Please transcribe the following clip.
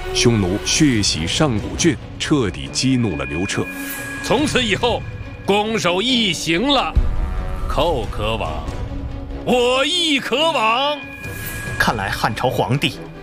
匈奴血洗上古郡，彻底激怒了刘彻。 从此以后，攻守一行了，寇可往，我亦可往。 看来汉朝皇帝